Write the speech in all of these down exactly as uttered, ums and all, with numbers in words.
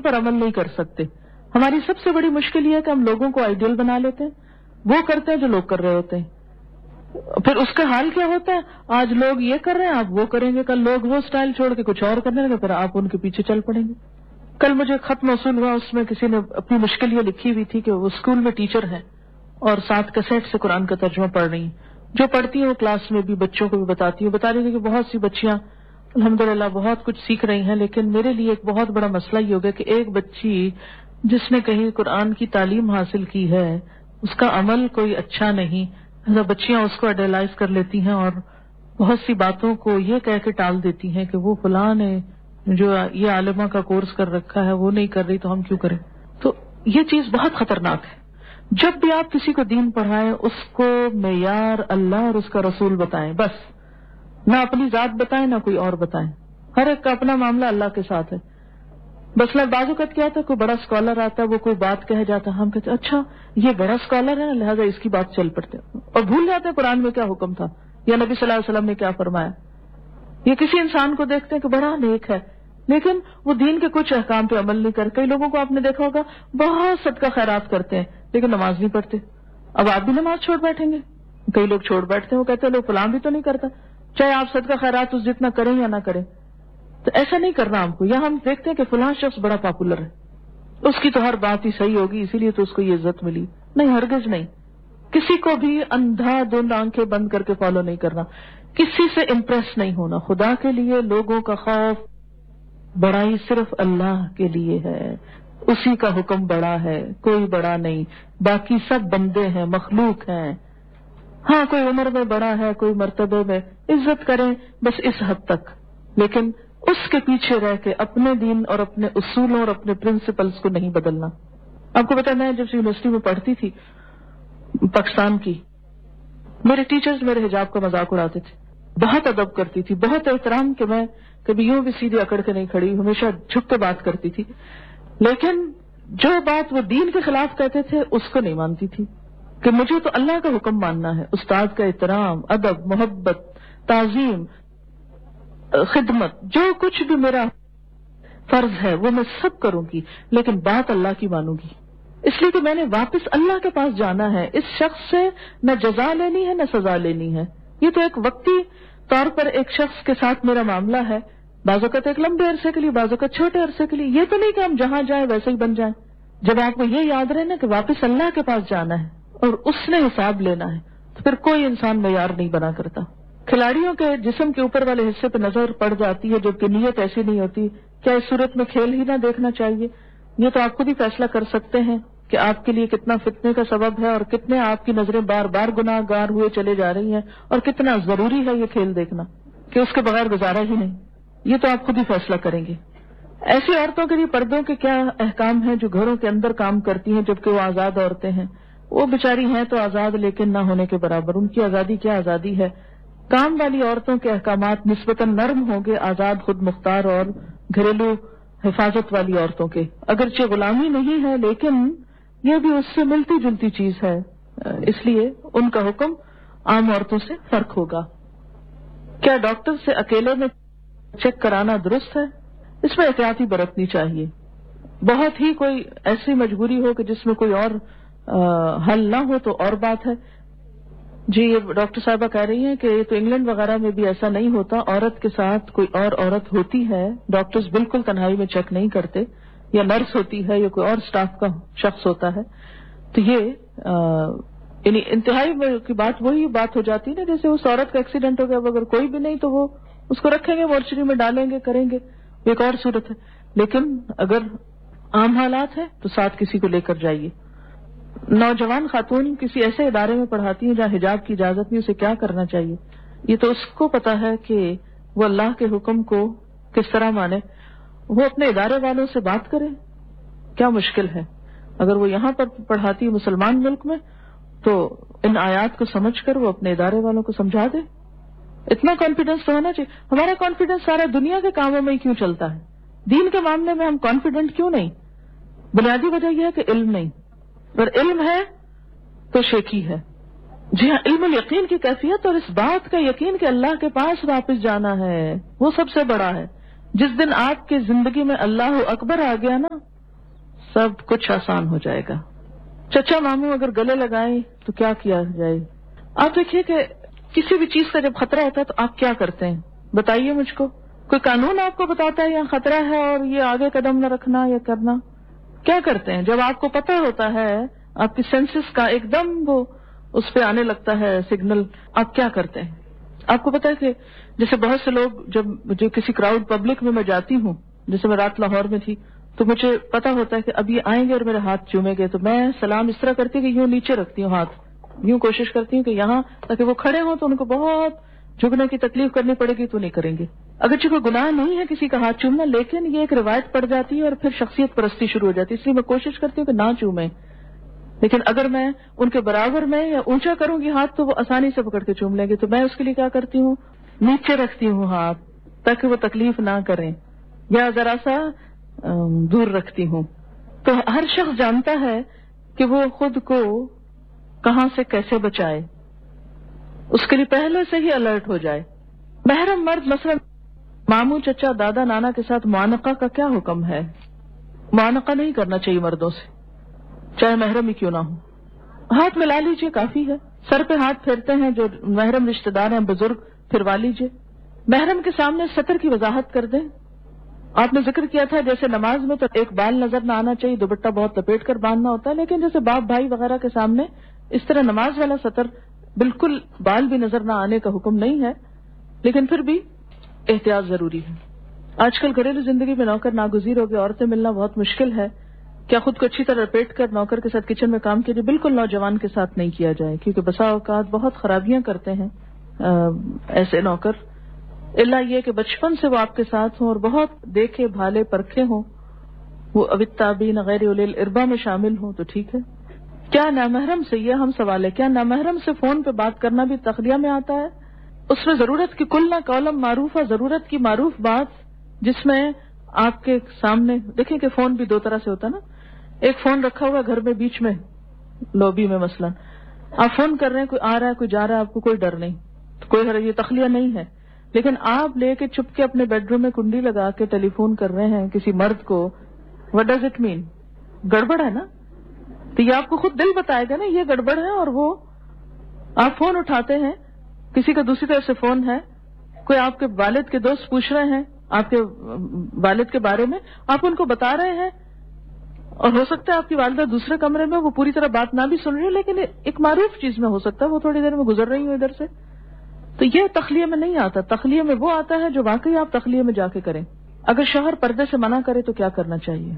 پر عمل نہیں کر سکتے. ہماری سب سے بڑی مشکل یہ ہے کہ ہم لوگوں کو آئیڈیل بنا لیتے ہیں, وہ کرتے ہیں جو لوگ کر رہے ہوتے ہیں. پھر اس کا حال کیا ہوتا ہے, آج لوگ یہ کر رہے ہیں آپ وہ کریں گے, کل لوگ وہ سٹائل چھوڑ کے کچھ اور کرنے لگے, پھر آپ ان کے پیچھے چل پڑیں گے. کل مجھے خط موصول ہوا, اس میں کسی نے اپنی مشکل یہ لکھی ہوئی تھی کہ وہ اسکول میں ٹیچر ہے اور ساتھ کیسٹ سے قرآن کا ترجمہ پڑھ رہی ہیں. جو پڑھتی ہیں وہ کلاس میں بھی بچوں کو بھی بتاتی ہوں, بتا رہی تھی کہ بہت سی بچیاں الحمدللہ بہت کچھ سیکھ رہی ہیں, لیکن میرے لیے ایک بہت بڑا مسئلہ یہ ہو گیا کہ ایک بچی جس نے کہیں قرآن کی تعلیم حاصل کی ہے اس کا عمل کوئی اچھا نہیں. بچیاں اس کو آئیڈیلائز کر لیتی ہیں اور بہت سی باتوں کو یہ کہہ کے ٹال دیتی ہیں کہ وہ فلاں نے جو یہ عالمہ کا کورس کر رکھا ہے وہ نہیں کر رہی تو ہم کیوں کریں. تو یہ چیز بہت خطرناک ہے. جب بھی آپ کسی کو دین پڑھائیں اس کو معیار اللہ اور اس کا رسول بتائیں, بس نہ اپنی ذات بتائیں نہ کوئی اور بتائیں. ہر ایک کا اپنا معاملہ اللہ کے ساتھ ہے. بس میں بازو کا کیا تھا, کوئی بڑا اسکالر آتا ہے وہ کوئی بات کہہ جاتا, ہم کہتے اچھا یہ بڑا اسکالر ہے لہٰذا اس کی بات چل پڑتے, اور بھول جاتے ہیں قرآن میں کیا حکم تھا یا نبی صلی اللہ علیہ وسلم نے کیا فرمایا. یہ کسی انسان کو دیکھتے ہیں کہ بڑا نیک ہے لیکن وہ دین کے کچھ احکام پہ عمل نہیں کرتے. کئی لوگوں کو آپ نے دیکھا ہوگا بہت صدقہ خیرات کرتے ہیں لیکن نماز نہیں پڑھتے. اب آپ بھی نماز چھوڑ بیٹھیں گے؟ کئی لوگ چھوڑ بیٹھتے ہیں, وہ کہتے ہیں لوگ فلاں بھی تو نہیں کرتا, چاہے آپ صدقہ خیرات اس جتنا کریں یا نہ کریں. تو ایسا نہیں کرنا ہم کو. یہاں ہم دیکھتے ہیں کہ فلاں شخص بڑا پاپولر ہے, اس کی تو ہر بات ہی صحیح ہوگی اسی لیے تو اس کو یہ عزت ملی. نہیں, ہرگز نہیں. کسی کو بھی اندھا دھند آنکھیں بند کر کے فالو نہیں کرنا, کسی سے امپریس نہیں ہونا. خدا کے لیے لوگوں کا خوف, بڑائی صرف اللہ کے لیے ہے, اسی کا حکم بڑا ہے, کوئی بڑا نہیں. باقی سب بندے ہیں, مخلوق ہیں. ہاں کوئی عمر میں بڑا ہے, کوئی مرتبے میں, عزت کریں بس اس حد تک, لیکن اس کے پیچھے رہ کے اپنے دین اور اپنے اصولوں اور اپنے پرنسپلز کو نہیں بدلنا. آپ کو پتا, میں جب یونیورسٹی میں پڑھتی تھی پاکستان کی, میرے ٹیچرز میرے حجاب کا مذاق اڑاتے تھے, بہت ادب کرتی تھی, بہت احترام, کہ میں کبھی یوں بھی سیدھے اکڑ کے نہیں کھڑی, ہمیشہ جھک کے بات کرتی تھی. لیکن جو بات وہ دین کے خلاف کہتے تھے اس کو نہیں مانتی تھی, کہ مجھے تو اللہ کا حکم ماننا ہے. استاد کا احترام, ادب, محبت, تعظیم, خدمت, جو کچھ بھی میرا فرض ہے وہ میں سب کروں گی, لیکن بات اللہ کی مانوں گی. اس لیے کہ میں نے واپس اللہ کے پاس جانا ہے. اس شخص سے نہ جزا لینی ہے نہ سزا لینی ہے. یہ تو ایک وقتی طور پر ایک شخص کے ساتھ میرا معاملہ ہے, بعض اوقات ایک لمبے عرصے کے لیے, بعض اوقات چھوٹے عرصے کے لیے. یہ تو نہیں کہ ہم جہاں جائیں ویسے ہی بن جائیں. جب آپ کو یہ یاد رہے نا کہ واپس اللہ کے پاس جانا ہے اور اس نے حساب لینا ہے, تو پھر کوئی انسان معیار نہیں بنا کرتا. کھلاڑیوں کے جسم کے اوپر والے حصے پہ نظر پڑ جاتی ہے جبکہ نیت ایسی نہیں ہوتی. کیا اس صورت میں کھیل ہی نہ دیکھنا چاہیے؟ یہ تو آپ خود ہی فیصلہ کر سکتے ہیں کہ آپ کے لیے کتنا فتنے کا سبب ہے اور کتنے آپ کی نظریں بار بار گناہ گار ہوئے چلے جا رہی ہیں, اور کتنا ضروری ہے یہ کھیل دیکھنا کہ اس کے بغیر گزارا ہی نہیں. یہ تو آپ خود ہی فیصلہ کریں گے. ایسی عورتوں کے لیے پردوں کے کیا احکام ہیں جو گھروں کے اندر کام کرتی ہیں جبکہ وہ آزاد عورتیں ہیں؟ وہ بیچاری ہیں تو آزاد لیکن نہ ہونے کے برابر. ان کی آزادی کیا آزادی ہے. کام والی عورتوں کے احکامات نسبتاً نرم ہوں گے آزاد, خود مختار اور گھریلو حفاظت والی عورتوں کے. اگرچہ غلامی نہیں ہے لیکن یہ بھی اس سے ملتی جلتی چیز ہے, اس لیے ان کا حکم عام عورتوں سے فرق ہوگا. کیا ڈاکٹر سے اکیلے میں چیک کرانا درست ہے؟ اس میں احتیاطی برتنی چاہیے. بہت ہی کوئی ایسی مجبوری ہو کہ جس میں کوئی اور حل نہ ہو تو اور بات ہے. جی یہ ڈاکٹر صاحبہ کہہ رہی ہیں کہ یہ تو انگلینڈ وغیرہ میں بھی ایسا نہیں ہوتا, عورت کے ساتھ کوئی اور عورت ہوتی ہے, ڈاکٹرز بالکل تنہائی میں چیک نہیں کرتے, یا نرس ہوتی ہے یا کوئی اور سٹاف کا شخص ہوتا ہے. تو یہ یعنی انتہائی کی بات وہی بات ہو جاتی ہے نا جیسے اس عورت کا ایکسیڈنٹ ہو گیا, اگر کوئی بھی نہیں تو وہ اس کو رکھیں گے مورچری میں ڈالیں گے کریں گے, ایک اور صورت ہے. لیکن اگر عام حالات ہیں تو ساتھ کسی کو لے کر جائیے. نوجوان خاتون کسی ایسے ادارے میں پڑھاتی ہیں جہاں حجاب کی اجازت نہیں, اسے کیا کرنا چاہیے؟ یہ تو اس کو پتا ہے کہ وہ اللہ کے حکم کو کس طرح مانے. وہ اپنے ادارے والوں سے بات کرے, کیا مشکل ہے؟ اگر وہ یہاں پر پڑھاتی ہے مسلمان ملک میں تو ان آیات کو سمجھ کر وہ اپنے ادارے والوں کو سمجھا دے. اتنا کانفیڈنس تو ہونا چاہیے. ہمارا کانفیڈنس سارا دنیا کے کاموں میں ہی کیوں چلتا ہے, دین کے معاملے میں ہم کانفیڈنٹ کیوں نہیں؟ بنیادی وجہ یہ ہے کہ علم نہیں. اگر علم ہے تو شیکی ہے. جی ہاں, علم الیقین کی کیفیت اور اس بات کا یقین کہ اللہ کے پاس واپس جانا ہے وہ سب سے بڑا ہے. جس دن آپ کی زندگی میں اللہ اکبر آ گیا نا, سب کچھ آسان ہو جائے گا. چچا ماموں اگر گلے لگائیں تو کیا کیا جائے؟ آپ دیکھیے کہ کسی بھی چیز کا جب خطرہ ہوتا ہے تو آپ کیا کرتے ہیں؟ بتائیے مجھ کو. کوئی قانون آپ کو بتاتا ہے یہاں خطرہ ہے اور یہ آگے قدم نہ رکھنا یا کرنا؟ کیا کرتے ہیں جب آپ کو پتہ ہوتا ہے، آپ کی سینسز کا ایک دم وہ اس پہ آنے لگتا ہے سگنل، آپ کیا کرتے ہیں؟ آپ کو پتا ہے کہ جیسے بہت سے لوگ جب جو کسی کراؤڈ پبلک میں میں جاتی ہوں، جیسے میں رات لاہور میں تھی، تو مجھے پتا ہوتا ہے کہ اب یہ آئیں گے اور میرے ہاتھ چومیں گے، تو میں سلام اس طرح کرتی ہوں کہ یوں نیچے رکھتی ہوں ہاتھ، یوں کوشش کرتی ہوں کہ یہاں تاکہ وہ کھڑے ہوں تو ان کو بہت جھکنے کی تکلیف کرنی پڑے گی تو نہیں کریں گے. اگرچہ کوئی گناہ نہیں ہے کسی کا ہاتھ چومنا، لیکن یہ ایک روایت پڑ جاتی ہے اور پھر شخصیت پرستی شروع ہو جاتی ہے، اس لیے میں کوشش کرتی ہوں کہ نہ چومیں. لیکن اگر میں ان کے برابر میں یا اونچا کروں گی ہاتھ تو وہ آسانی سے پکڑ کے چوم لیں گے، تو میں اس کے لیے کیا کرتی ہوں، نیچے رکھتی ہوں ہاتھ تاکہ وہ تکلیف نہ کریں، یا ذرا سا دور رکھتی ہوں. تو ہر شخص جانتا ہے کہ وہ خود کو کہاں سے کیسے بچائے، اس کے لیے پہلے سے ہی الرٹ ہو جائے. محرم مرد مثلا ماموں، چچا، دادا، نانا کے ساتھ معانقہ کا کیا حکم ہے؟ معانقہ نہیں کرنا چاہیے مردوں سے، چاہے محرم ہی کیوں نہ ہو. ہاتھ ملا لیجئے کافی ہے. سر پہ ہاتھ پھیرتے ہیں جو محرم رشتہ دار ہیں بزرگ، پھروا لیجئے. محرم کے سامنے سطر کی وضاحت کر دیں. آپ نے ذکر کیا تھا جیسے نماز میں تو ایک بال نظر نہ آنا چاہیے، دوپٹہ بہت لپیٹ کر باندھنا ہوتا ہے، لیکن جیسے باپ بھائی وغیرہ کے سامنے اس طرح نماز والا سطر بالکل بال بھی نظر نہ آنے کا حکم نہیں ہے، لیکن پھر بھی احتیاط ضروری ہے. آج کل گھریلو زندگی میں نوکر ناگزیر ہو گئے، عورتیں ملنا بہت مشکل ہے. کیا خود کو اچھی طرح لپیٹ کر نوکر کے ساتھ کچن میں کام کیجیے، بالکل نوجوان کے ساتھ نہیں کیا جائے، کیونکہ بسا اوقات بہت خرابیاں کرتے ہیں ایسے نوکر. اللہ یہ کہ بچپن سے وہ آپ کے ساتھ ہوں اور بہت دیکھے بھالے پرکھے ہوں، وہ اوتابین غیر اولی الاربا میں شامل ہوں تو ٹھیک ہے. کیا نامحرم سے، یہ ہم سوال ہے، کیا نامحرم سے فون پہ بات کرنا بھی تخلیہ میں آتا ہے؟ اس میں ضرورت کی کل نہ کالم معروف ہے، ضرورت کی معروف بات جس میں آپ کے سامنے دیکھیں کہ فون بھی دو طرح سے ہوتا ہے نا. ایک فون رکھا ہوا گھر میں بیچ میں لوبی میں مثلا آپ فون کر رہے ہیں، کوئی آ رہا ہے کوئی جا رہا ہے، آپ کو کوئی ڈر نہیں، کوئی یہ تخلیہ نہیں ہے. لیکن آپ لے کے چپ کے اپنے بیڈ روم میں کنڈی لگا کے ٹیلی فون کر رہے ہیں کسی مرد کو، وٹ ڈز اٹ مین؟ گڑبڑ ہے نا. تو یہ آپ کو خود دل بتائے گا نا یہ گڑبڑ ہے. اور وہ آپ فون اٹھاتے ہیں، کسی کا دوسری طرف سے فون ہے، کوئی آپ کے والد کے دوست پوچھ رہے ہیں آپ کے والد کے بارے میں، آپ ان کو بتا رہے ہیں، اور ہو سکتا ہے آپ کی والدہ دوسرے کمرے میں وہ پوری طرح بات نہ بھی سن رہی، لیکن ایک معروف چیز میں ہو سکتا ہے وہ تھوڑی دیر میں گزر رہی ہوں ادھر سے. تو یہ تخلیہ میں نہیں آتا. تخلیہ میں وہ آتا ہے جو واقعی آپ تخلیہ میں جا کے کریں. اگر شوہر پردے سے منع کرے تو کیا کرنا چاہیے؟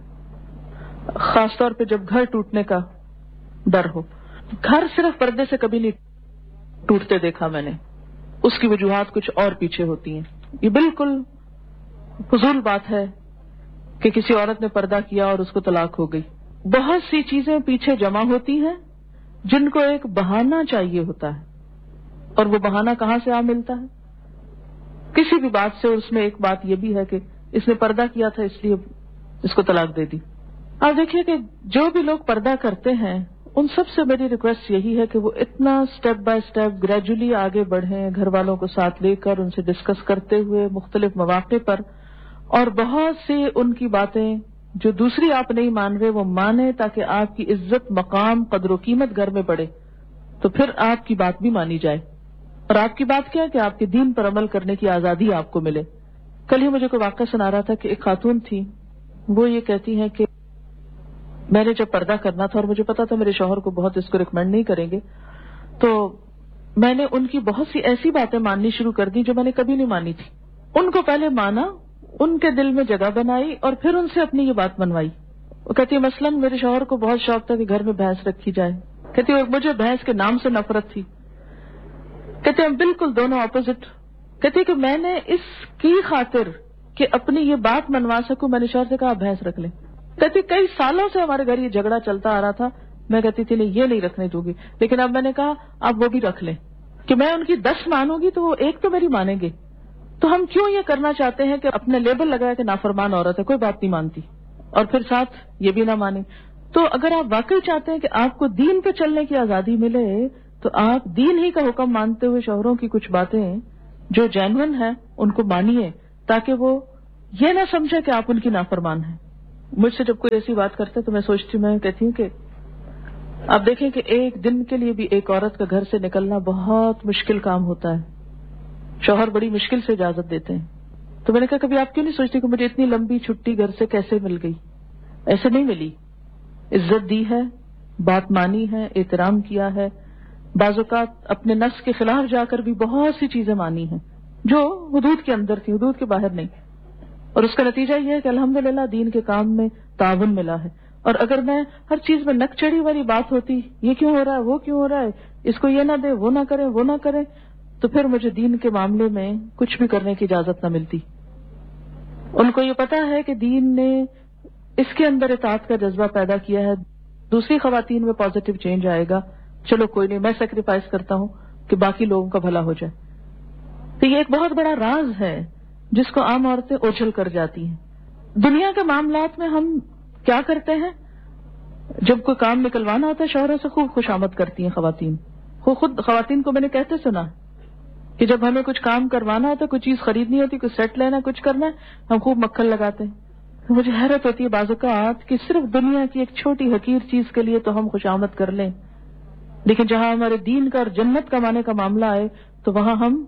خاص طور پہ جب گھر ٹوٹنے کا ڈر ہو. گھر صرف پردے سے کبھی نہیں ٹوٹتے دیکھا میں نے، اس کی وجوہات کچھ اور پیچھے ہوتی ہیں. یہ بالکل فضول بات ہے کہ کسی عورت نے پردہ کیا اور اس کو طلاق ہو گئی. بہت سی چیزیں پیچھے جمع ہوتی ہیں جن کو ایک بہانہ چاہیے ہوتا ہے، اور وہ بہانہ کہاں سے آ ملتا ہے؟ کسی بھی بات سے. اس میں ایک بات یہ بھی ہے کہ اس نے پردہ کیا تھا اس لیے اس کو طلاق دے دی. آپ دیکھیے کہ جو بھی لوگ پردہ کرتے ہیں ان سب سے میری ریکویسٹ یہی ہے کہ وہ اتنا سٹیپ بائی سٹیپ گریجولی آگے بڑھیں، گھر والوں کو ساتھ لے کر ان سے ڈسکس کرتے ہوئے مختلف مواقع پر، اور بہت سی ان کی باتیں جو دوسری آپ نہیں مان رہے وہ مانیں تاکہ آپ کی عزت، مقام، قدر و قیمت گھر میں بڑھے، تو پھر آپ کی بات بھی مانی جائے. اور آپ کی بات کیا کہ آپ کے دین پر عمل کرنے کی آزادی آپ کو ملے. کل ہی مجھے کوئی واقعہ سنا رہا تھا کہ ایک خاتون تھی، وہ یہ کہتی ہیں کہ میں نے جب پردہ کرنا تھا اور مجھے پتا تھا میرے شوہر کو بہت اس کو ریکمینڈ نہیں کریں گے، تو میں نے ان کی بہت سی ایسی باتیں ماننی شروع کر دی جو میں نے کبھی نہیں مانی تھی. ان کو پہلے مانا، ان کے دل میں جگہ بنائی اور پھر ان سے اپنی یہ بات منوائی. وہ کہتی ہے مثلاً میرے شوہر کو بہت شوق تھا کہ گھر میں بھینس رکھی جائے. کہتی ہے مجھے بھینس کے نام سے نفرت تھی. کہتے ہیں بالکل دونوں اپوزٹ. کہتے کہ میں نے اس کی خاطر کہ اپنی یہ بات منوا سکوں میں نے شوہر سے کہا بھینس رکھ لیں. کہتی کئی سالوں سے ہمارے گھر یہ جھگڑا چلتا آ رہا تھا، میں کہتی تھی نہیں یہ نہیں رکھنے دوں گی، لیکن اب میں نے کہا اب وہ بھی رکھ لیں کہ میں ان کی دس مانوں گی تو وہ ایک تو میری مانیں گے. تو ہم کیوں یہ کرنا چاہتے ہیں کہ اپنے لیبل لگایا کہ نافرمان عورت ہے، کوئی بات نہیں مانتی، اور پھر ساتھ یہ بھی نہ مانے. تو اگر آپ واقعی چاہتے ہیں کہ آپ کو دین پہ چلنے کی آزادی ملے تو آپ دین ہی کا حکم مانتے ہوئے شوہروں کی کچھ باتیں جو جینون ہیں ان کو مانیے، تاکہ وہ یہ نہ سمجھے کہ آپ ان کی نافرمان ہیں. مجھ سے جب کوئی ایسی بات کرتا ہے تو میں سوچتی ہوں، میں کہتی ہوں کہ آپ دیکھیں کہ ایک دن کے لیے بھی ایک عورت کا گھر سے نکلنا بہت مشکل کام ہوتا ہے. شوہر بڑی مشکل سے اجازت دیتے ہیں. تو میں نے کہا کبھی آپ کیوں نہیں سوچتی کہ مجھے اتنی لمبی چھٹی گھر سے کیسے مل گئی؟ ایسے نہیں ملی. عزت دی ہے، بات مانی ہے، احترام کیا ہے، بعض اوقات اپنے نفس کے خلاف جا کر بھی بہت سی چیزیں مانی ہیں جو حدود کے اندر تھی، حدود کے باہر نہیں. اور اس کا نتیجہ یہ ہے کہ الحمدللہ دین کے کام میں تعاون ملا ہے. اور اگر میں ہر چیز میں نک چڑھی والی بات ہوتی، یہ کیوں ہو رہا ہے، وہ کیوں ہو رہا ہے، اس کو یہ نہ دے، وہ نہ کرے، وہ نہ کرے، تو پھر مجھے دین کے معاملے میں کچھ بھی کرنے کی اجازت نہ ملتی. ان کو یہ پتا ہے کہ دین نے اس کے اندر اطاعت کا جذبہ پیدا کیا ہے، دوسری خواتین میں پازیٹو چینج آئے گا، چلو کوئی نہیں، میں سیکریفائس کرتا ہوں کہ باقی لوگوں کا بھلا ہو جائے. تو یہ ایک بہت بڑا راز ہے جس کو عام عورتیں اوجھل کر جاتی ہیں. دنیا کے معاملات میں ہم کیا کرتے ہیں؟ جب کوئی کام نکلوانا ہوتا ہے شوہروں سے خوب خوشامد کرتی ہیں خواتین. خود خواتین کو میں نے کہتے سنا کہ جب ہمیں کچھ کام کروانا ہوتا ہے، کوئی چیز خریدنی ہوتی، کوئی سیٹ لینا، کچھ کرنا ہے، ہم خوب مکھن لگاتے ہیں. مجھے حیرت ہوتی ہے بعض اوقات کہ صرف دنیا کی ایک چھوٹی حقیر چیز کے لیے تو ہم خوشامد کر لیں، لیکن جہاں ہمارے دین کا اور جنت کمانے کا معاملہ آئے تو وہاں ہم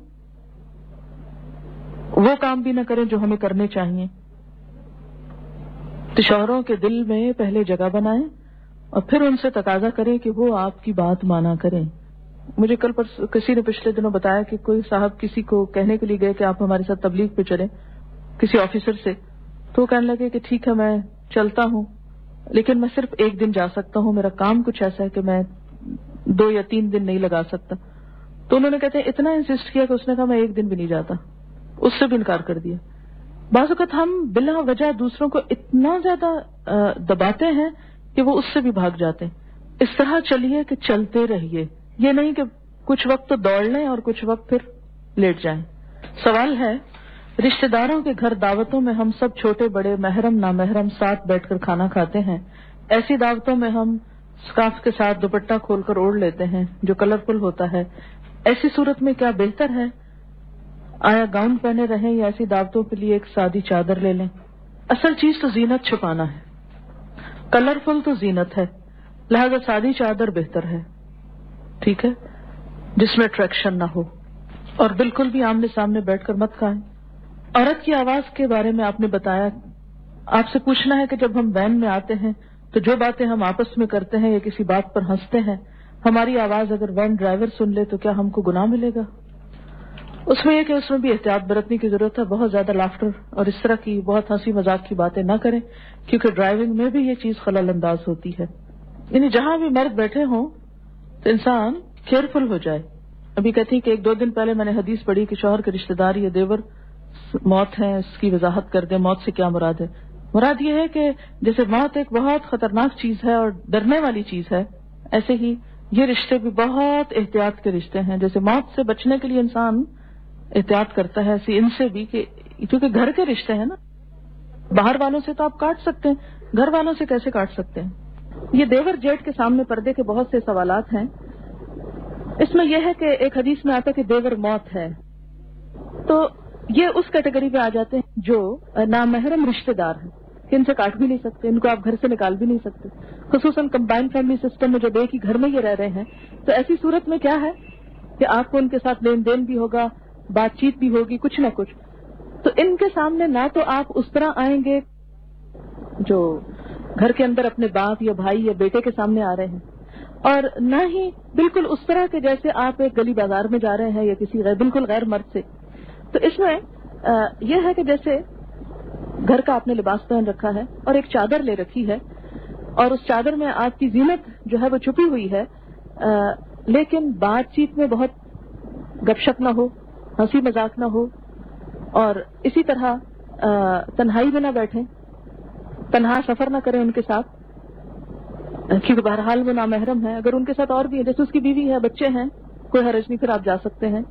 وہ کام بھی نہ کریں جو ہمیں کرنے چاہیے. تو شوہروں کے دل میں پہلے جگہ بنائیں اور پھر ان سے تقاضا کریں کہ وہ آپ کی بات مانا کریں. مجھے کل پر کسی نے پچھلے دنوں بتایا کہ کوئی صاحب کسی کو کہنے کے لیے گئے کہ آپ ہمارے ساتھ تبلیغ پہ چلیں کسی آفیسر سے، تو وہ کہنے لگے کہ ٹھیک ہے میں چلتا ہوں، لیکن میں صرف ایک دن جا سکتا ہوں، میرا کام کچھ ایسا ہے کہ میں دو یا تین دن نہیں لگا سکتا. تو انہوں نے کہتے ہیں اتنا انسسٹ کیا کہ اس نے کہا میں ایک دن بھی نہیں جاتا، اس سے بھی انکار کر دیا. بعض اوقات ہم بلا وجہ دوسروں کو اتنا زیادہ دباتے ہیں کہ وہ اس سے بھی بھاگ جاتے ہیں. اس طرح چلیے کہ چلتے رہیے، یہ نہیں کہ کچھ وقت تو دوڑ لیں اور کچھ وقت پھر لیٹ جائیں. سوال ہے، رشتہ داروں کے گھر دعوتوں میں ہم سب چھوٹے بڑے محرم نامحرم ساتھ بیٹھ کر کھانا کھاتے ہیں. ایسی دعوتوں میں ہم سکارف کے ساتھ دوپٹہ کھول کر اوڑھ لیتے ہیں جو کلرفل ہوتا ہے. ایسی صورت میں کیا بہتر ہے؟ آیا گاؤن پہنے رہیں یا ایسی دعوتوں کے لیے ایک سادی چادر لے لیں؟ اصل چیز تو زینت چھپانا ہے، کلرفل تو زینت ہے، لہذا سادی چادر بہتر ہے، ٹھیک ہے، جس میں اٹریکشن نہ ہو. اور بالکل بھی آمنے سامنے بیٹھ کر مت کھائیں. عورت کی آواز کے بارے میں آپ نے بتایا، آپ سے پوچھنا ہے کہ جب ہم وین میں آتے ہیں تو جو باتیں ہم آپس میں کرتے ہیں یا کسی بات پر ہنستے ہیں، ہماری آواز اگر وین ڈرائیور سن لے تو کیا ہم کو گناہ ملے گا؟ اس میں یہ کہ اس میں بھی احتیاط برتنے کی ضرورت ہے. بہت زیادہ لافٹر اور اس طرح کی بہت ہنسی مذاق کی باتیں نہ کریں، کیونکہ ڈرائیونگ میں بھی یہ چیز خلل انداز ہوتی ہے. یعنی جہاں بھی مرد بیٹھے ہوں تو انسان کیئرفل ہو جائے. ابھی کہتی کہ ایک دو دن پہلے میں نے حدیث پڑھی کہ شوہر کے رشتہ دار یا دیور موت ہے، اس کی وضاحت کر دیں. موت سے کیا مراد ہے؟ مراد یہ ہے کہ جیسے موت ایک بہت خطرناک چیز ہے اور ڈرنے والی چیز ہے، ایسے ہی یہ رشتے بھی بہت احتیاط کے رشتے ہیں. جیسے موت سے بچنے کے لیے انسان احتیاط کرتا ہے، ایسے ان سے بھی، کہ کیونکہ گھر کے رشتے ہیں نا. باہر والوں سے تو آپ کاٹ سکتے ہیں، گھر والوں سے کیسے کاٹ سکتے ہیں؟ یہ دیور جیٹ کے سامنے پردے کے بہت سے سوالات ہیں. اس میں یہ ہے کہ ایک حدیث میں آتا ہے کہ دیور موت ہے، تو یہ اس کیٹیگری پہ آ جاتے ہیں جو نامحرم رشتہ دار ہیں کہ ان سے کاٹ بھی نہیں سکتے، ان کو آپ گھر سے نکال بھی نہیں سکتے. خصوصاً کمبائنڈ فیملی سسٹم میں جب ایک ہی گھر میں یہ رہ رہے ہیں تو ایسی صورت میں کیا ہے کہ آپ کو ان کے ساتھ لین دین بھی ہوگا، بات چیت بھی ہوگی، کچھ نہ کچھ. تو ان کے سامنے نہ تو آپ اس طرح آئیں گے جو گھر کے اندر اپنے باپ یا بھائی یا بیٹے کے سامنے آ رہے ہیں، اور نہ ہی بالکل اس طرح کے جیسے آپ ایک گلی بازار میں جا رہے ہیں یا کسی غیر بالکل غیر مرد سے. تو اس میں یہ ہے کہ جیسے گھر کا آپ نے لباس پہن رکھا ہے اور ایک چادر لے رکھی ہے، اور اس چادر میں آپ کی زینت جو ہے وہ چھپی ہوئی ہے، لیکن بات چیت میں بہت گپ شپ نہ ہو، ہنسی مذاق نہ ہو، اور اسی طرح تنہائی میں نہ بیٹھیں، تنہا سفر نہ کریں ان کے ساتھ، کیونکہ بہرحال وہ نامحرم ہے. اگر ان کے ساتھ اور بھی ہے، جیسے اس کی بیوی ہے، بچے ہیں، کوئی حرج نہیں، پھر آپ جا سکتے ہیں.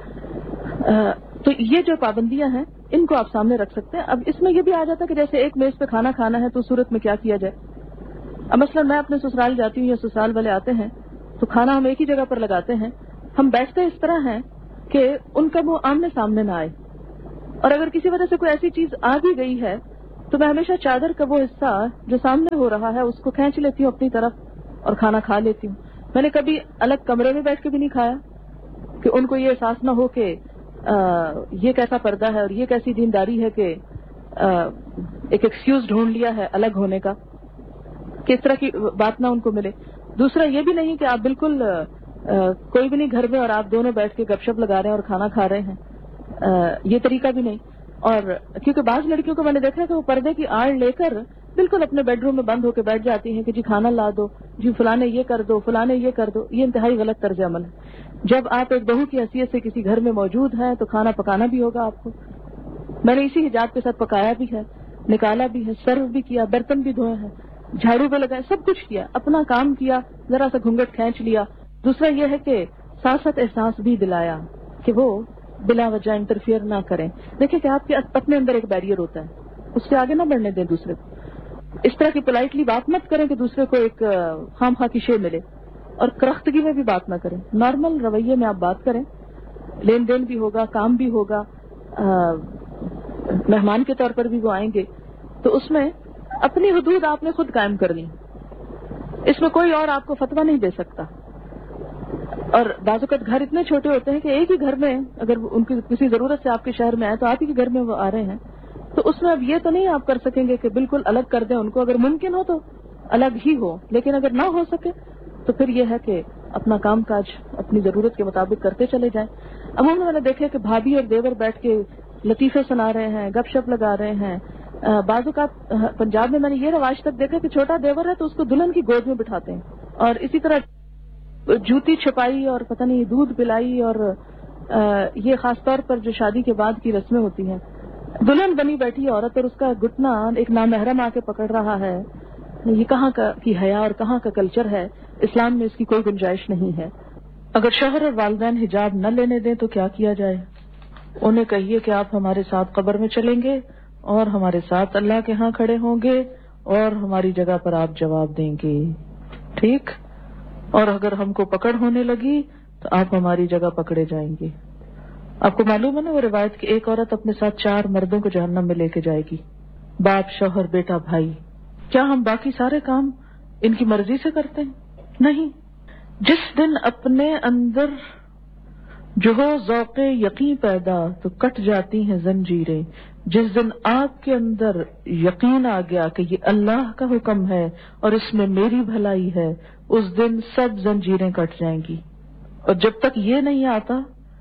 تو یہ جو پابندیاں ہیں ان کو آپ سامنے رکھ سکتے ہیں. اب اس میں یہ بھی آ جاتا ہے کہ جیسے ایک میز پہ کھانا کھانا ہے تو اس صورت میں کیا کیا جائے. اب مثلا میں اپنے سسرال جاتی ہوں یا سسرال والے آتے ہیں تو کھانا ہم ایک ہی جگہ پر لگاتے ہیں. ہم بیٹھتے اس طرح ہیں کہ ان کا منہ آمنے سامنے نہ آئے، اور اگر کسی وجہ سے کوئی ایسی چیز آ بھی گئی ہے تو میں ہمیشہ چادر کا وہ حصہ جو سامنے ہو رہا ہے اس کو کھینچ لیتی ہوں اپنی طرف اور کھانا کھا لیتی ہوں. میں نے کبھی الگ کمرے میں بیٹھ کے بھی نہیں کھایا کہ ان کو یہ احساس نہ ہو کہ آ, یہ کیسا پردہ ہے اور یہ کیسی دینداری ہے کہ آ, ایک ایکسکیوز ڈھونڈ لیا ہے الگ ہونے کا, کہ اس طرح کی بات نہ ان کو ملے. دوسرا یہ بھی نہیں کہ آپ بالکل آ, کوئی بھی نہیں گھر میں اور آپ دونوں بیٹھ کے گپ شپ لگا رہے ہیں اور کھانا کھا رہے ہیں, آ, یہ طریقہ بھی نہیں. اور کیونکہ بعض لڑکیوں کو میں نے دیکھا کہ وہ پردے کی آڑ لے کر بالکل اپنے بیڈ روم میں بند ہو کے بیٹھ جاتی ہیں کہ جی کھانا لا دو, جی فلانے یہ کر دو, فلانے یہ کر دو. یہ انتہائی غلط طرز عمل ہے. جب آپ ایک بہو کی حیثیت سے کسی گھر میں موجود ہیں تو کھانا پکانا بھی ہوگا آپ کو. میں نے اسی حجاب کے ساتھ پکایا بھی ہے, نکالا بھی ہے, سرو بھی کیا, برتن بھی دھوئے ہیں, جھاڑو پہ لگائے, سب کچھ کیا, اپنا کام کیا, ذرا سا گھونگھٹ کھینچ لیا. دوسرا یہ ہے کہ ساتھ ساتھ احساس بھی دلایا کہ وہ بلا وجہ انٹرفیئر نہ کریں. دیکھیں کہ آپ کے اپنے اندر ایک بیریئر ہوتا ہے, اس سے آگے نہ بڑھنے دیں دوسرے کو. اس طرح کی پولائٹلی بات مت کریں کہ دوسرے کو ایک خام خواہ کی شے ملے, اور کرختگی میں بھی بات نہ کریں. نارمل رویے میں آپ بات کریں, لین دین بھی ہوگا, کام بھی ہوگا, مہمان کے طور پر بھی وہ آئیں گے, تو اس میں اپنی حدود آپ نے خود قائم کرنی. اس میں کوئی اور آپ کو فتویٰ نہیں دے سکتا. اور بعض اوقات گھر اتنے چھوٹے ہوتے ہیں کہ ایک ہی گھر میں اگر ان کی کسی ضرورت سے آپ کے شہر میں آئے تو آپ ہی کے گھر میں وہ آ رہے ہیں, تو اس میں اب یہ تو نہیں آپ کر سکیں گے کہ بالکل الگ کر دیں ان کو. اگر ممکن ہو تو الگ ہی ہو, لیکن اگر نہ ہو سکے تو پھر یہ ہے کہ اپنا کام کاج اپنی ضرورت کے مطابق کرتے چلے جائیں. عموماً میں نے دیکھا کہ بھابھی اور دیور بیٹھ کے لطیفے سنا رہے ہیں, گپ شپ لگا رہے ہیں. بعض اوقات پنجاب میں میں نے یہ رواج تک دیکھا کہ چھوٹا دیور ہے تو اس کو دلہن کی گود میں بٹھاتے ہیں, اور اسی طرح جوتی چھپائی اور پتہ نہیں دودھ پلائی, اور یہ خاص طور پر جو شادی کے بعد کی رسمیں ہوتی ہیں, دلہن بنی بیٹھی عورت اور اس کا گھٹنا ایک نامحرم آ کے پکڑ رہا ہے. یہ کہاں کا کی حیا اور کہاں کا کلچر ہے؟ اسلام میں اس کی کوئی گنجائش نہیں ہے. اگر شوہر اور والدین حجاب نہ لینے دیں تو کیا کیا جائے؟ انہیں کہیے کہ آپ ہمارے ساتھ قبر میں چلیں گے اور ہمارے ساتھ اللہ کے ہاں کھڑے ہوں گے اور ہماری جگہ پر آپ جواب دیں گے, ٹھیک؟ اور اگر ہم کو پکڑ ہونے لگی تو آپ ہماری جگہ پکڑے جائیں گے. آپ کو معلوم ہے نا وہ روایت کہ ایک عورت اپنے ساتھ چار مردوں کو جہنم میں لے کے جائے گی, باپ, شوہر, بیٹا, بھائی. کیا ہم باقی سارے کام ان کی مرضی سے کرتے ہیں؟ نہیں. جس دن اپنے اندر جو ہو ذوق یقین پیدا تو کٹ جاتی ہیں زنجیریں. جس دن آپ کے اندر یقین آ گیا کہ یہ اللہ کا حکم ہے اور اس میں میری بھلائی ہے, اس دن سب زنجیریں کٹ جائیں گی. اور جب تک یہ نہیں آتا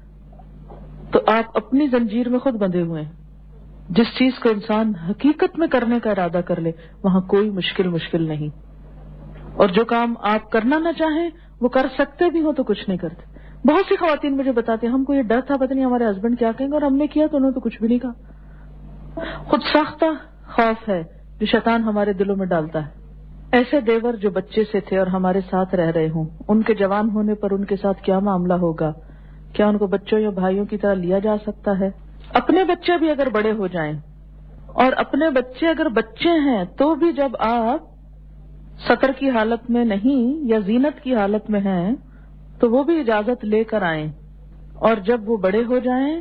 تو آپ اپنی زنجیر میں خود بندھے ہوئے ہیں. جس چیز کو انسان حقیقت میں کرنے کا ارادہ کر لے وہاں کوئی مشکل مشکل نہیں. اور جو کام آپ کرنا نہ چاہیں وہ کر سکتے بھی ہوں تو کچھ نہیں کرتے. بہت سی خواتین مجھے بتاتی ہیں ہم کو یہ ڈر تھا پتہ نہیں ہمارے ہسبینڈ کیا کہیں گے, اور ہم نے کیا تو انہوں نے تو کچھ بھی نہیں کہا. خود ساختہ خوف ہے جو شیطان ہمارے دلوں میں ڈالتا ہے. ایسے دیور جو بچے سے تھے اور ہمارے ساتھ رہ رہے ہوں, ان کے جوان ہونے پر ان کے ساتھ کیا معاملہ ہوگا؟ کیا ان کو بچوں یا بھائیوں کی طرح لیا جا سکتا ہے؟ اپنے بچے بھی اگر بڑے ہو جائیں اور اپنے بچے اگر بچے ہیں تو بھی جب آپ سطر کی حالت میں نہیں یا زینت کی حالت میں ہیں تو وہ بھی اجازت لے کر آئیں. اور جب وہ بڑے ہو جائیں,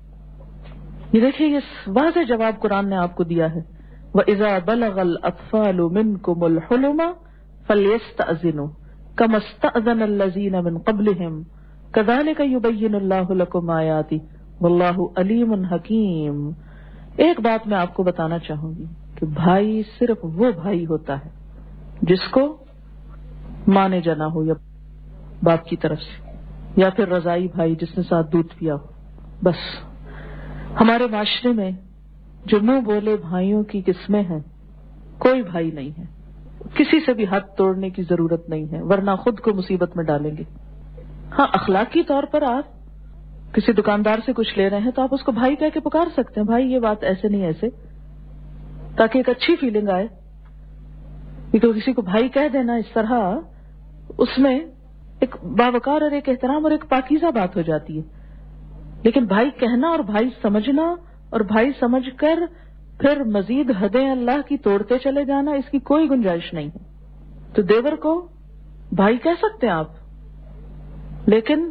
یہ دیکھیے یہ واضح جواب قرآن نے آپ کو دیا ہے, وَإِذَا بَلَغَ الْأَطْفَالُ مِنْكُمُ الْحُلُمَ فَلْيَسْتَأْذِنُوا كَمَا اسْتَأْذَنَ الَّذِينَ مِنْ قَبْلِهِمْ كَذَلِكَ يُبَيِّنُ اللَّهُ لَكُمْ آيَاتِهِ وَاللَّهُ عَلِيمٌ حَكِيمٌ. ایک بات میں آپ کو بتانا چاہوں گی کہ بھائی صرف وہ بھائی ہوتا ہے جس کو ماں نے جنا ہو یا باپ کی طرف سے, یا پھر رضائی بھائی جس نے ساتھ دودھ پیا ہو. بس ہمارے معاشرے میں جو منہ بولے بھائیوں کی قسمیں ہیں, کوئی بھائی نہیں ہے. کسی سے بھی ہاتھ توڑنے کی ضرورت نہیں ہے ورنہ خود کو مصیبت میں ڈالیں گے. ہاں اخلاقی طور پر آپ کسی دکاندار سے کچھ لے رہے ہیں تو آپ اس کو بھائی کہہ کے پکار سکتے ہیں, بھائی یہ بات ایسے نہیں ایسے, تاکہ ایک اچھی فیلنگ آئے. کیونکہ کسی کو بھائی کہہ دینا اس طرح اس میں ایک باوقار اور ایک احترام اور ایک پاکیزہ بات ہو جاتی ہے. لیکن بھائی کہنا اور بھائی سمجھنا اور بھائی سمجھ کر پھر مزید حدیں اللہ کی توڑتے چلے جانا, اس کی کوئی گنجائش نہیں ہے. تو دیور کو بھائی کہہ سکتے ہیں آپ, لیکن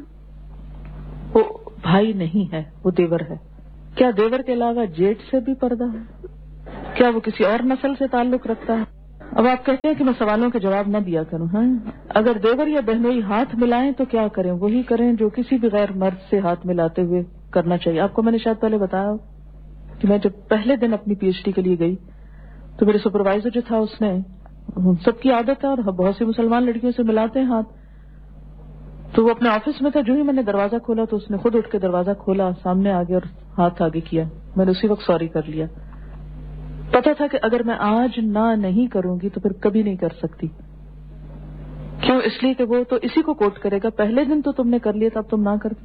وہ بھائی نہیں ہے, وہ دیور ہے. کیا دیور کے علاوہ جیٹ سے بھی پردہ ہے؟ کیا وہ کسی اور نسل سے تعلق رکھتا ہے؟ اب آپ کہتے ہیں کہ میں سوالوں کے جواب نہ دیا کروں. ہاں اگر دیور یا بہنوئی ہاتھ ملائیں تو کیا کریں؟ وہی کریں جو کسی بھی غیر مرد سے ہاتھ ملاتے ہوئے کرنا چاہیے. آپ کو میں نے شاید پہلے بتایا کہ میں جب پہلے دن اپنی پی ایچ ڈی کے لیے گئی تو میرے سپروائزر جو تھا اس نے، سب کی عادت ہے اور بہت سی مسلمان لڑکیوں سے ملاتے ہیں ہاتھ، تو وہ اپنے آفس میں تھا. جو ہی میں نے دروازہ کھولا تو اس نے خود اٹھ کے دروازہ کھولا، سامنے آگے اور ہاتھ آگے کیا. میں نے اسی وقت سوری کر لیا. پتا تھا کہ اگر میں آج نہ نہیں کروں گی تو پھر کبھی نہیں کر سکتی. کیوں؟ اس لیے کہ وہ تو اسی کو کوٹ کرے گا، پہلے دن تو تم نے کر لیا تھا اب تم نہ کر.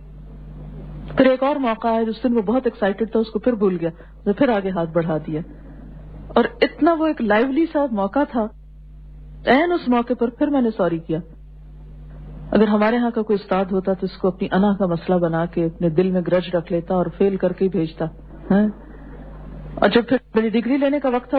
پھر ایک اور موقع آیا جس دن وہ بہت ایکسائٹڈ تھا، اس کو پھر بھول گیا، تو پھر آگے ہاتھ بڑھا دیا. اور اتنا وہ ایک لائیولی سا موقع تھا، این اس موقع پر پھر میں نے سوری کیا. اگر ہمارے ہاں کا کوئی استاد ہوتا تو اس کو اپنی انا کا مسئلہ بنا کے اپنے دل میں گرج رکھ لیتا اور فیل کر کے ہی بھیجتا. اور جب پھر میری ڈگری لینے کا وقت تھا،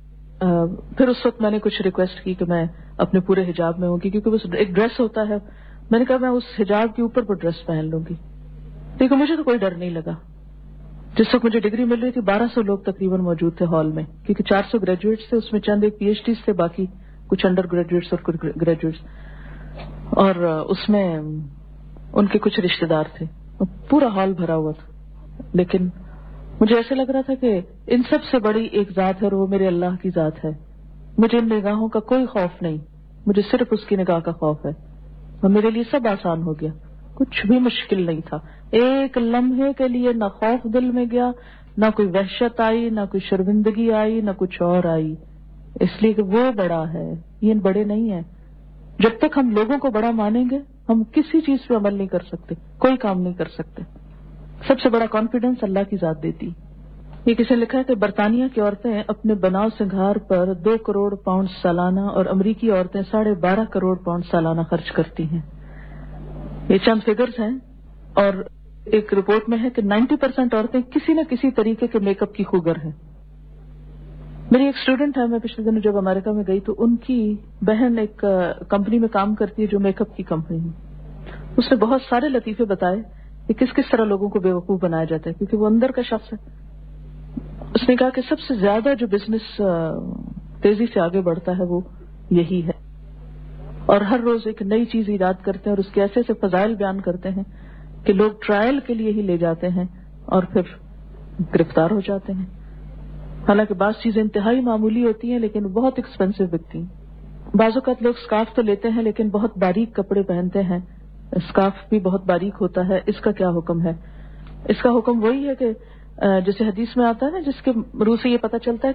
پھر اس وقت میں نے کچھ ریکویسٹ کی کہ میں اپنے پورے حجاب میں ہوں گی، کیونکہ وہ ایک ڈریس ہوتا ہے. میں نے کہا میں اس حجاب کے اوپر وہ ڈریس پہن لوں گی. لیکن مجھے تو کوئی ڈر نہیں لگا. جس وقت مجھے ڈگری مل رہی تھی بارہ سو لوگ تقریباً موجود تھے ہال میں، کیونکہ چار سو گریجویٹس تھے، اس میں چند ایک پی ایچ ڈیز تھے، باقی کچھ انڈر گریجویٹس اور کچھ گریجویٹس، اور اس میں ان کے کچھ رشتے دار تھے. پورا ہال بھرا ہوا تھا. لیکن مجھے ایسے لگ رہا تھا کہ ان سب سے بڑی ایک ذات ہے اور وہ میرے اللہ کی ذات ہے. مجھے ان نگاہوں کا کوئی خوف نہیں، مجھے صرف اس کی نگاہ کا خوف ہے. اور میرے لیے سب آسان ہو گیا، کچھ بھی مشکل نہیں تھا. ایک لمحے کے لیے نہ خوف دل میں گیا، نہ کوئی وحشت آئی، نہ کوئی شرمندگی آئی، نہ کچھ اور آئی. اس لیے کہ وہ بڑا ہے، یہ بڑے نہیں ہیں. جب تک ہم لوگوں کو بڑا مانیں گے ہم کسی چیز پہ عمل نہیں کر سکتے، کوئی کام نہیں کر سکتے. سب سے بڑا کانفیڈنس اللہ کی ذات دیتی. یہ کسی نے لکھا ہے کہ برطانیہ کی عورتیں اپنے بناؤ سنگھار پر دو کروڑ پاؤنڈ سالانہ اور امریکی عورتیں ساڑھے بارہ کروڑ پاؤنڈ سالانہ خرچ کرتی ہیں. یہ چند فگرز ہیں. اور ایک رپورٹ میں ہے کہ نائنٹی پرسینٹ عورتیں کسی نہ کسی طریقے کے میک اپ کی خوگر ہیں. میری ایک اسٹوڈنٹ ہے، میں پچھلے دنوں جب امریکہ میں گئی تو ان کی بہن ایک کمپنی میں کام کرتی ہے جو میک اپ کی کمپنی ہے. اس نے بہت سارے لطیفے بتائے کہ کس کس طرح لوگوں کو بیوقوف بنایا جاتا ہے، کیونکہ وہ اندر کا شخص ہے. اس نے کہا کہ سب سے زیادہ جو بزنس تیزی سے آگے بڑھتا ہے وہ یہی ہے، اور ہر روز ایک نئی چیز ایجاد کرتے ہیں اور اس کے ایسے ایسے فضائل بیان کرتے ہیں کہ لوگ ٹرائل کے لیے ہی لے جاتے ہیں اور پھر گرفتار ہو جاتے ہیں. حالانکہ بعض چیزیں انتہائی معمولی ہوتی ہیں لیکن بہت ایکسپینسو بکتی ہیں. بعض اوقات لوگ اسکارف تو لیتے ہیں لیکن بہت باریک کپڑے پہنتے ہیں. اسکارف بھی بہت باریک ہوتا ہے. اس کا کیا حکم ہے؟ اس کا حکم وہی ہے کہ جیسے حدیث میں آتا ہے نا، جس کے روح سے یہ پتہ چلتا ہے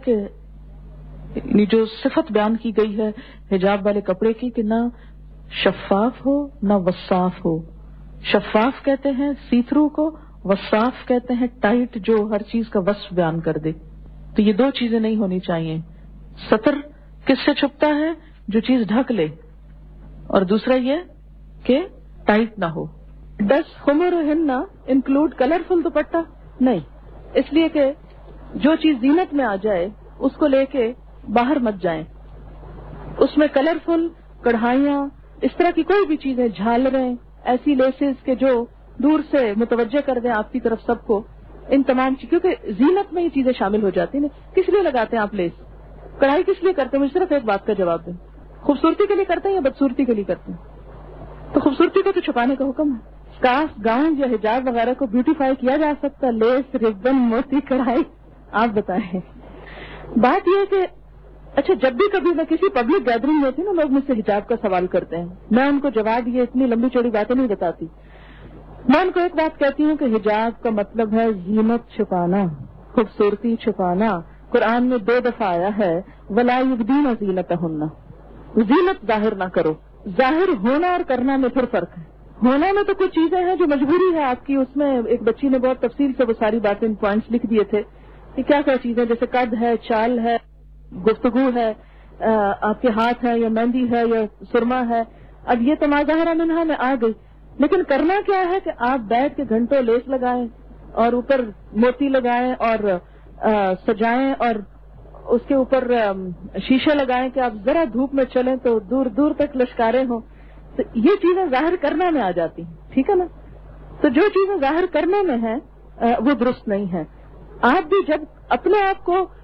کہ جو صفت بیان کی گئی ہے حجاب والے کپڑے کی کہ نہ شفاف ہو نہ وصاف ہو. شفاف کہتے ہیں سی تھرو کو، وصاف کہتے ہیں ٹائٹ جو ہر چیز کا وصف بیان کر دے. تو یہ دو چیزیں نہیں ہونی چاہیے. ستر کس سے چھپتا ہے؟ جو چیز ڈھک لے، اور دوسرا یہ کہ ٹائٹ نہ ہو. ڈس خمرہن انکلوڈ کلرفل دوپٹہ؟ نہیں، اس لیے کہ جو چیز زینت میں آ جائے اس کو لے کے باہر مت جائیں. اس میں کلرفل کڑھائیاں، اس طرح کی کوئی بھی چیزیں، جھالریں، ایسی لیسز کے جو دور سے متوجہ کر دیں آپ کی طرف سب کو، ان تمام چیز، کیونکہ زینت میں یہ چیزیں شامل ہو جاتی ہیں. کس لیے لگاتے ہیں آپ لیس؟ کڑھائی کس لیے کرتے ہیں؟ مجھے صرف ایک بات کا جواب دیں. خوبصورتی کے لیے کرتے ہیں یا بدصورتی کے لیے کرتے ہیں؟ تو خوبصورتی کو تو چھپانے کا حکم ہے. اسکارف، گاؤن یا حجاب وغیرہ کو بیوٹیفائی کیا جا سکتا ہے، لیس، ربن، موتی، کڑھائی. آپ بتائیں. بات یہ ہے کہ اچھا جب بھی کبھی میں کسی پبلک گیدرنگ میں ہوتی نا، لوگ مجھ سے حجاب کا سوال کرتے ہیں، میں ان کو جواب یہ اتنی لمبی چوڑی باتیں نہیں بتاتی. میں ان کو ایک بات کہتی ہوں کہ حجاب کا مطلب ہے زینت چھپانا، خوبصورتی چھپانا. قرآن میں دو دفعہ آیا ہے وَلَا يُبْدِينَ زِينَتَهُنَّ، زینت ظاہر نہ کرو. ظاہر ہونا اور کرنا میں پھر فرق ہے. ہونے میں تو کچھ چیزیں ہیں جو مجبوری ہے آپ کی. اس میں ایک بچی نے بہت تفصیل سے وہ ساری باتیں پوائنٹس لکھ دیے تھے کہ کیا کیا چیزیں، جیسے قد ہے، چال ہے، گفتگو ہے، آپ کے ہاتھ ہے یا مہندی ہے یا سرما ہے. اب یہ تو ما ظاہر منہا میں آ گئی. لیکن کرنا کیا ہے کہ آپ بیٹھ کے گھنٹوں لیس لگائیں اور اوپر موتی لگائیں اور سجائیں اور اس کے اوپر شیشے لگائیں کہ آپ ذرا دھوپ میں چلیں تو دور دور تک لشکارے ہوں. تو یہ چیزیں ظاہر کرنا میں آ جاتی ہیں، ٹھیک ہے نا. تو جو چیزیں ظاہر کرنے میں ہیں وہ درست نہیں ہیں. آپ بھی جب اپنے آپ کو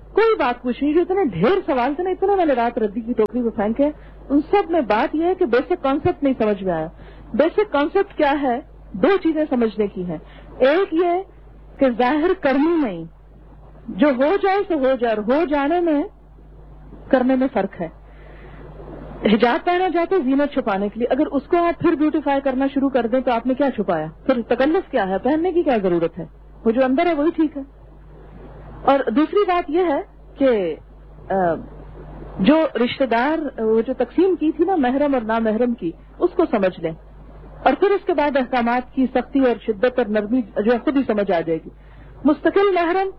کوئی بات پوچھنی، جو اتنے ڈھیر سوال تھے نا، اتنا میں نے رات ردی کی ٹوکری کو پھینکے، ان سب میں بات یہ ہے کہ بیسک کانسیپٹ نہیں سمجھ میں آیا. بیسک کانسیپٹ کیا ہے؟ دو چیزیں سمجھنے کی ہیں. ایک یہ کہ ظاہر کرنی نہیں، جو ہو جائے تو ہو جائے، اور ہو جانے میں کرنے میں فرق ہے. حجاب پہنا جاتا ہے زینت چھپانے کے لیے، اگر اس کو آپ پھر بیوٹیفائی کرنا شروع کر دیں تو آپ نے کیا چھپایا؟ پھر تکلف کیا ہے؟ پہننے کی کیا ضرورت ہے؟ وہ جو اندر ہے وہی ٹھیک ہے. اور دوسری بات یہ ہے کہ جو رشتہ دار وہ جو تقسیم کی تھی نا محرم اور نامحرم کی، اس کو سمجھ لیں، اور پھر اس کے بعد احکامات کی سختی اور شدت اور نرمی جو ہے خود ہی سمجھ آ جائے گی. مستقل محرم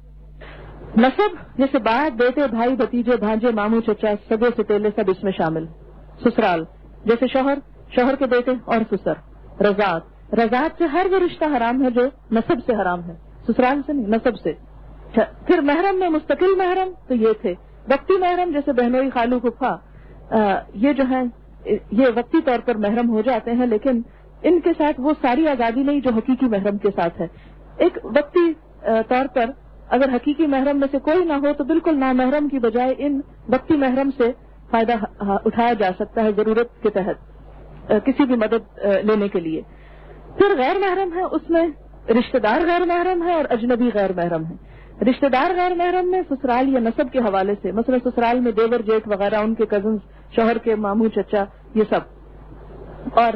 نسب جیسے باپ، بیٹے، بھائی، بھتیجے، بھانجے، ماموں، چچا، سگے ستیلے سب اس میں شامل. سسرال جیسے شوہر، شوہر کے بیٹے اور سسر. رضاعت، رضاعت سے ہر وہ رشتہ حرام ہے جو نسب سے حرام ہے، سسرال سے نہیں، نسب سے. پھر محرم میں مستقل محرم تو یہ تھے. وقتی محرم جیسے بہنوئی، خالو، پھپھا، یہ جو ہیں یہ وقتی طور پر محرم ہو جاتے ہیں، لیکن ان کے ساتھ وہ ساری آزادی نہیں جو حقیقی محرم کے ساتھ ہے. ایک وقتی طور پر اگر حقیقی محرم میں سے کوئی نہ ہو تو بالکل نامحرم کی بجائے ان وقتی محرم سے فائدہ اٹھایا جا سکتا ہے ضرورت کے تحت کسی بھی مدد لینے کے لیے. پھر غیر محرم ہے، اس میں رشتہ دار غیر محرم ہے اور اجنبی غیر محرم ہے. رشتہ دار غیر محرم میں سسرال یا نسب کے حوالے سے، مثلا سسرال میں دیور، جیٹھ وغیرہ، ان کے کزنز، شوہر کے ماموں، چچا، یہ سب. اور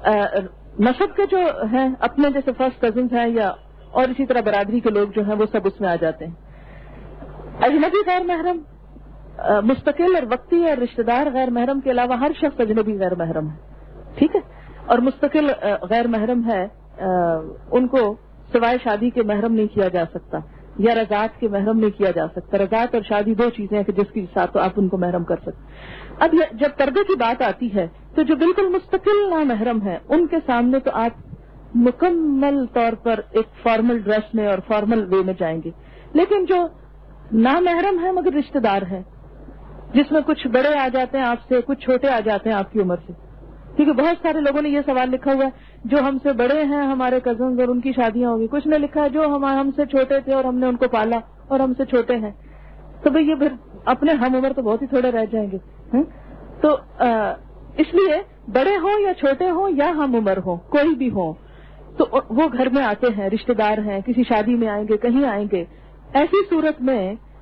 نسب کے جو ہیں اپنے جیسے فرسٹ کزنز ہیں یا اور اسی طرح برادری کے لوگ جو ہیں وہ سب اس میں آ جاتے ہیں. اجنبی غیر محرم مستقل اور وقتی اور رشتہ دار غیر محرم کے علاوہ ہر شخص اجنبی غیر محرم ہے. ٹھیک ہے. اور مستقل غیر محرم ہے ان کو سوائے شادی کے محرم نہیں کیا جا سکتا یا رضاعت کے محرم نہیں کیا جا سکتا. رضاعت اور شادی دو چیزیں ہیں کہ جس کے ساتھ آپ ان کو محرم کر سکتے. اب جب پردے کی بات آتی ہے تو جو بالکل مستقل نامحرم ہے ان کے سامنے تو آپ مکمل طور پر ایک فارمل ڈریس میں اور فارمل وے میں جائیں گے. لیکن جو نامحرم ہے مگر رشتہ دار ہے، جس میں کچھ بڑے آ جاتے ہیں آپ سے، کچھ چھوٹے آ جاتے ہیں آپ کی عمر سے، کیونکہ بہت سارے لوگوں نے یہ سوال لکھا ہوا ہے جو ہم سے بڑے ہیں ہمارے کزنز اور ان کی شادیاں ہوگی. کچھ نے لکھا ہے جو ہم ہم سے چھوٹے تھے اور ہم نے ان کو پالا اور ہم سے چھوٹے ہیں. تو بھئی یہ پھر اپنے ہم عمر تو بہت ہی تھوڑے رہ جائیں گے. تو اس لیے بڑے ہوں یا چھوٹے ہوں یا ہم عمر ہوں، کوئی بھی ہوں، تو وہ گھر میں آتے ہیں، رشتہ دار ہیں، کسی شادی میں آئیں گے، کہیں آئیں گے. ایسی صورت میں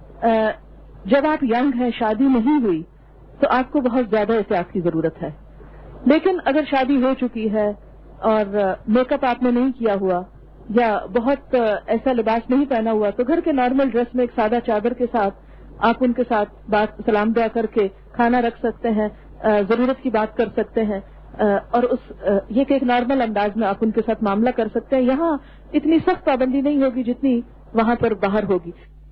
جب آپ ینگ ہیں، شادی نہیں ہوئی، تو آپ کو بہت زیادہ احتیاط کی ضرورت ہے. لیکن اگر شادی ہو چکی ہے اور میک اپ آپ نے نہیں کیا ہوا یا بہت ایسا لباس نہیں پہنا ہوا، تو گھر کے نارمل ڈریس میں ایک سادہ چادر کے ساتھ آپ ان کے ساتھ بات سلام دعا کر کے کھانا رکھ سکتے ہیں، ضرورت کی بات کر سکتے ہیں، اور اس یہ کہ ایک نارمل انداز میں آپ ان کے ساتھ معاملہ کر سکتے ہیں. یہاں اتنی سخت پابندی نہیں ہوگی جتنی وہاں پر باہر ہوگی.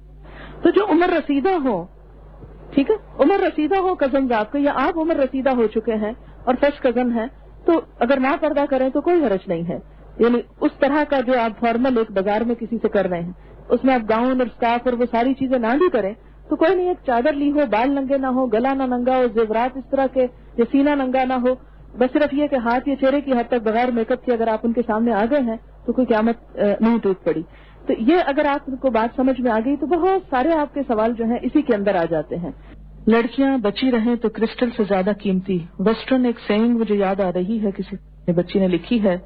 تو جو عمر رسیدہ ہو، ٹھیک ہے، عمر رسیدہ ہو کزنز آپ کے، یا آپ عمر رسیدہ ہو چکے ہیں اور فرسٹ کزن ہیں، تو اگر نہ پردہ کریں تو کوئی حرج نہیں ہے. یعنی اس طرح کا جو آپ فارمل ایک بازار میں کسی سے کر رہے ہیں اس میں آپ گاؤن اور اسکارف اور وہ ساری چیزیں نہ بھی کریں تو کوئی نہیں. ایک چادر لی ہو، بال ننگے نہ ہو، گلا نہ ننگا ہو، زیورات اس طرح کے یا سینہ ننگا نہ ہو، بس صرف یہ کہ ہاتھ یا چہرے کی حد تک بغیر میک اپ کے اگر آپ ان کے سامنے آ گئے ہیں تو کوئی قیامت نہیں ٹوٹ پڑی. تو یہ اگر آپ کو بات سمجھ میں آ گئی تو بہت سارے آپ کے سوال جو ہیں اسی کے اندر آ جاتے ہیں. لڑکیاں بچی رہیں تو کرسٹل سے زیادہ قیمتی. ویسٹرن ایک سینگ مجھے یاد آ رہی ہے، کسی نے بچی نے لکھی ہے،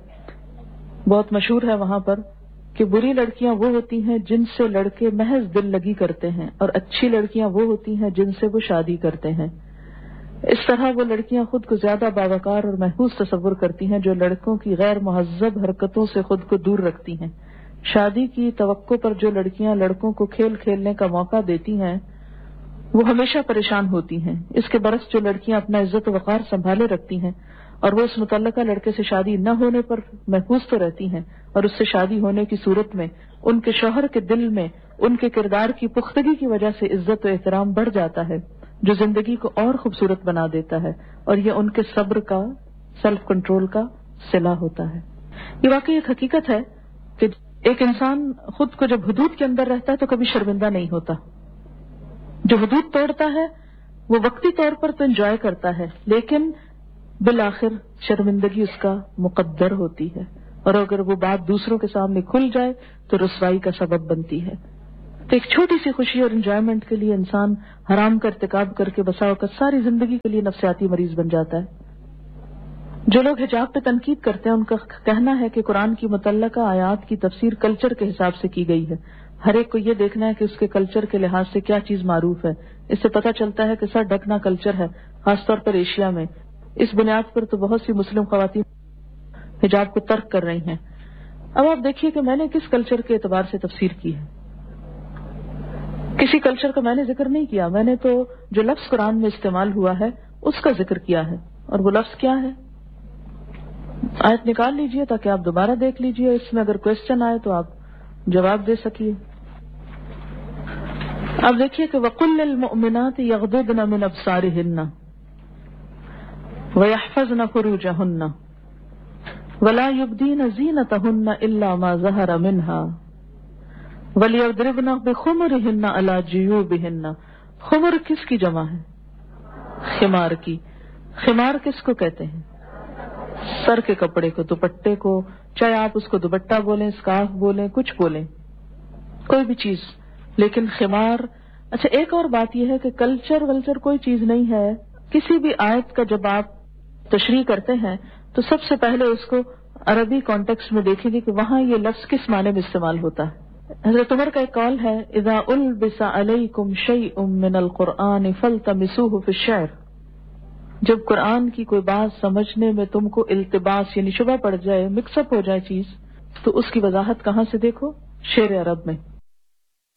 بہت مشہور ہے وہاں پر، کہ بری لڑکیاں وہ ہوتی ہیں جن سے لڑکے محض دل لگی کرتے ہیں اور اچھی لڑکیاں وہ ہوتی ہیں جن سے وہ شادی کرتے ہیں. اس طرح وہ لڑکیاں خود کو زیادہ باوقار اور محفوظ تصور کرتی ہیں جو لڑکوں کی غیر مہذب حرکتوں سے خود کو دور رکھتی ہیں. شادی کی توقع پر جو لڑکیاں لڑکوں کو کھیل کھیلنے کا موقع دیتی ہیں وہ ہمیشہ پریشان ہوتی ہیں. اس کے برعکس جو لڑکیاں اپنا عزت و وقار سنبھالے رکھتی ہیں اور وہ اس متعلقہ لڑکے سے شادی نہ ہونے پر محفوظ تو رہتی ہیں اور اس سے شادی ہونے کی صورت میں ان کے شوہر کے دل میں ان کے کردار کی پختگی کی وجہ سے عزت و احترام بڑھ جاتا ہے جو زندگی کو اور خوبصورت بنا دیتا ہے، اور یہ ان کے صبر کا، سیلف کنٹرول کا صلہ ہوتا ہے. یہ واقعی ایک حقیقت ہے کہ ایک انسان خود کو جب حدود کے اندر رہتا ہے تو کبھی شرمندہ نہیں ہوتا. جو حدود توڑتا ہے وہ وقتی طور پر تو انجوائے کرتا ہے لیکن بالآخر شرمندگی اس کا مقدر ہوتی ہے، اور اگر وہ بات دوسروں کے سامنے کھل جائے تو رسوائی کا سبب بنتی ہے. تو ایک چھوٹی سی خوشی اور انجوائمنٹ کے لیے انسان حرام کا ارتکاب کر کے بسا اوقات ساری زندگی کے لیے نفسیاتی مریض بن جاتا ہے. جو لوگ حجاب پہ تنقید کرتے ہیں ان کا کہنا ہے کہ قرآن کی متعلقہ آیات کی تفسیر کلچر کے حساب سے کی گئی ہے. ہر ایک کو یہ دیکھنا ہے کہ اس کے کلچر کے لحاظ سے کیا چیز معروف ہے. اس سے پتہ چلتا ہے کہ سر ڈھکنا کلچر ہے، خاص طور پر ایشیا میں. اس بنیاد پر تو بہت سی مسلم خواتین حجاب کو ترک کر رہی ہیں. اب آپ دیکھیے کہ میں نے کس کلچر کے اعتبار سے تفسیر کی ہے. کسی کلچر کا میں نے ذکر نہیں کیا، میں نے تو جو لفظ قرآن میں استعمال ہوا ہے اس کا ذکر کیا ہے. اور وہ لفظ کیا ہے؟ آیت نکال لیجئے تاکہ آپ دوبارہ دیکھ لیجئے، اس میں اگر کوشچن آئے تو آپ جواب دے سکیے. اب دیکھیے کہ وَقُلْ لِلْمُؤْمِنَاتِ يَغْضُضْنَ مِنْ أَبْصَارِهِنَّ وَيَحْفَظْنَ فُرُوجَهُنَّ وَلَا يُبْدِينَ زِينَتَهُنَّ إِلَّا مَا ظَهَرَ مِنْهَا وَلْيَضْرِبْنَ بِخُمُرِهِنَّ عَلَى جُيُوبِهِنَّ. خمر کس کی جمع ہے؟ خمار کی. خمار کس کو کہتے ہیں؟ سر کے کپڑے کو، دوپٹے کو، چاہے آپ اس کو دوپٹہ بولیں، اسکارف بولیں، کچھ بولیں، کوئی بھی چیز. لیکن خمار. اچھا ایک اور بات یہ ہے کہ کلچر ولچر کوئی چیز نہیں ہے. کسی بھی آیت کا جب آپ تشریح کرتے ہیں تو سب سے پہلے اس کو عربی کانٹیکسٹ میں دیکھیں گے کہ وہاں یہ لفظ کس معنی میں استعمال ہوتا ہے. حضرت عمر کا ایک قول ہے اذا البس علیکم شیء من القرآن فالتمسوه فی الشعر. جب قرآن کی کوئی بات سمجھنے میں تم کو التباس یعنی شبہ پڑ جائے، مکس اپ ہو جائے چیز، تو اس کی وضاحت کہاں سے دیکھو؟ شعر عرب میں.